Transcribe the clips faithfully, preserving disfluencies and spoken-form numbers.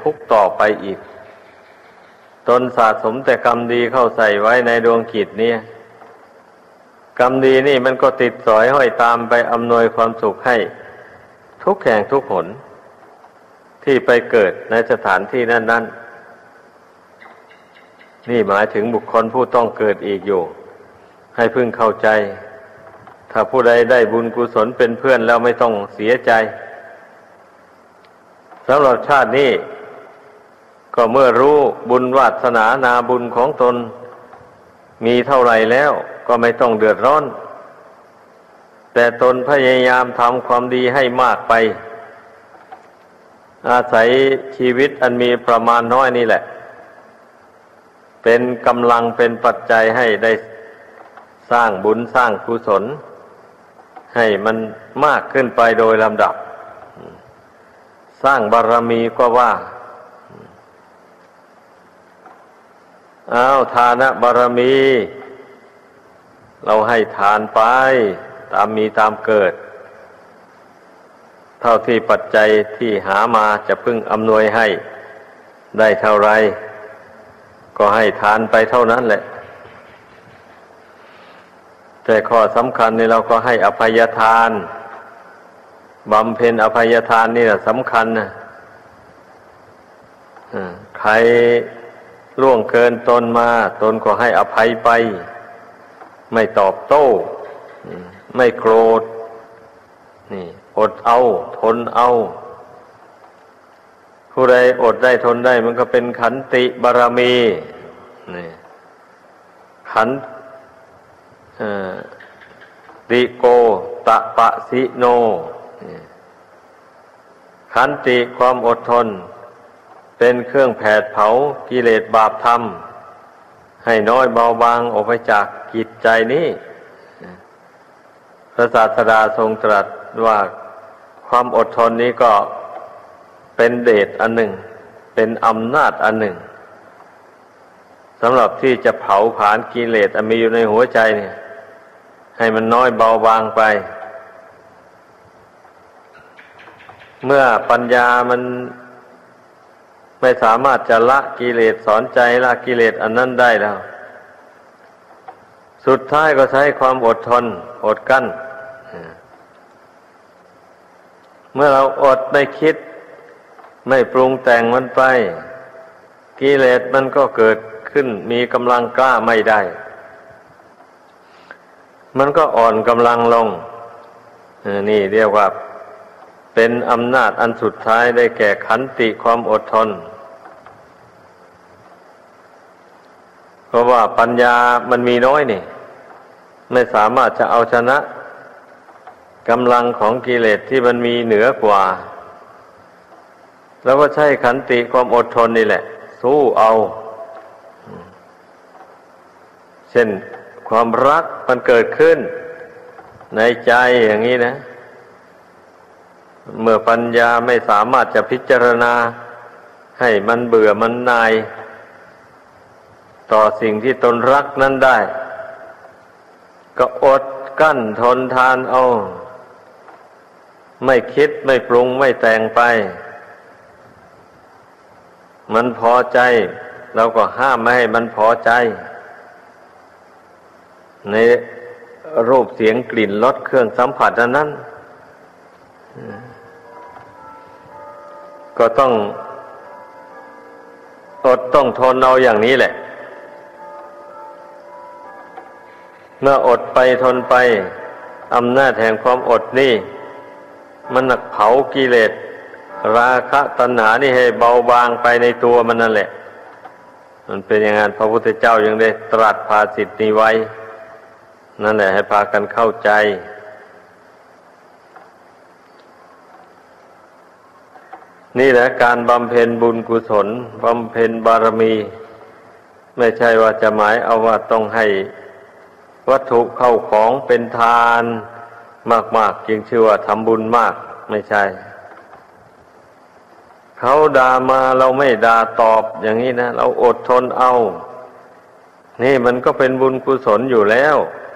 ทุกข์ต่อไปอีกตนสะสมแต่กรรมดีเข้าใส่ไว้ในดวงจิตเนี่ยกรรมดีนี่มันก็ติดสอยห้อยตามไปอำนวยความสุขให้ทุกแห่งทุกหนที่ไปเกิดในสถานที่นั้นๆนี่หมายถึงบุคคลผู้ต้องเกิดอีกอยู่ให้พึงเข้าใจถ้าผู้ใดได้บุญกุศลเป็นเพื่อนแล้วไม่ต้องเสียใจสำหรับชาตินี้ก็เมื่อรู้บุญวาสนานาบุญของตนมีเท่าไหร่แล้วก็ไม่ต้องเดือดร้อนแต่ตนพยายามทำความดีให้มากไปอาศัยชีวิตอันมีประมาณน้อยนี่แหละเป็นกำลังเป็นปัจจัยให้ได้สร้างบุญสร้างกุศลให้มันมากขึ้นไปโดยลำดับสร้างบารมีก็ว่าอ้าวทานบารมีเราให้ทานไปตามมีตามเกิดเท่าที่ปัจจัยที่หามาจะพึ่งอำนวยให้ได้เท่าไรก็ให้ทานไปเท่านั้นแหละแต่ข้อสำคัญนี่เราก็ให้อภัยทานบำเพ็ญอภัยทานนี่แหละสำคัญนะใครล่วงเกินตนมาตนก็ให้อภัยไปไม่ตอบโต้ไม่โกรธนี่อดเอาทนเอาผู้ใดอดได้ทนได้มันก็เป็นขันติบารมีนี่ขันติโกตะปะสิโนขันติความอดทนเป็นเครื่องแผดเผากิเลสบาปธรรมให้น้อยเบาบางออกไปจากจิตใจนี้พระศาสดาทรงตรัสว่าความอดทนนี้ก็เป็นเดชอันหนึ่งเป็นอำนาจอันหนึ่งสำหรับที่จะเผาผลาญกิเลสอันมีอยู่ในหัวใจเนี่ยให้มันน้อยเบาบางไปเมื่อปัญญามันไม่สามารถจะละกิเลสสอนใจละกิเลสอันนั้นได้แล้วสุดท้ายก็ใช้ความอดทนอดกั้นเมื่อเราอดไม่คิดไม่ปรุงแต่งมันไปกิเลสมันก็เกิดขึ้นมีกำลังกล้าไม่ได้มันก็อ่อนกำลังลงนี่เรียกว่าเป็นอำนาจอันสุดท้ายได้แก่ขันติความอดทนเพราะว่าปัญญามันมีน้อยนี่ไม่สามารถจะเอาชนะกำลังของกิเลสที่มันมีเหนือกว่าแล้วก็ใช้ขันติความอดทนนี่แหละสู้เอาเช่นความรักมันเกิดขึ้นในใจอย่างนี้นะเมื่อปัญญาไม่สามารถจะพิจารณาให้มันเบื่อมันนายต่อสิ่งที่ตนรักนั้นได้ก็อดกั้นทนทานเอาไม่คิดไม่ปรุงไม่แต่งไปมันพอใจเราก็ห้ามไม่ให้มันพอใจในรูปเสียงกลิ่นรสเครื่องสัมผัสอันนั้นก็ต้องอดต้องทนเอาอย่างนี้แหละเมื่ออดไปทนไปอำนาจแห่งความอดนี่มันหนักเผากิเลสราคะตัณหานี่ให้เบาบางไปในตัวมันนั่นแหละมันเป็นอย่างนั้นพระพุทธเจ้ายังได้ตรัสภาษิตนี้ไว้นั่นแหละให้พากันเข้าใจนี่แหละการบำเพ็ญบุญกุศลบำเพ็ญบารมีไม่ใช่ว่าจะหมายเอาว่าต้องให้วัตถุเข้าของเป็นทานมากๆจึงชื่อว่าทำบุญมากไม่ใช่เขาด่ามาเราไม่ด่าตอบอย่างนี้นะเราอดทนเอานี่มันก็เป็นบุญกุศลอยู่แล้ว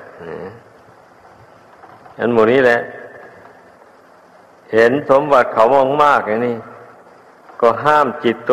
อันหมู่นี้แหละเห็นสมบัติเขามากๆอย่างนี้ก็ห้ามจิตตัว